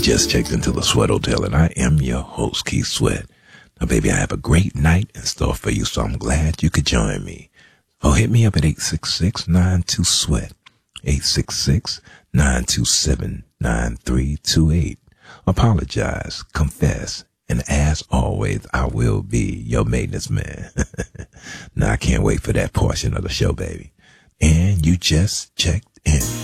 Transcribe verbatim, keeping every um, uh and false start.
just checked into the Sweat Hotel, and I am your host, Keith Sweat. Now, baby, I have a great night in store for you, so I'm glad you could join me. Oh, hit me up at eight six six, nine two, SWEAT, eight six six, nine two seven, nine three two eight. Apologize, confess, and as always, I will be your maintenance man. Now, I can't wait for that portion of the show, baby. And you just checked in.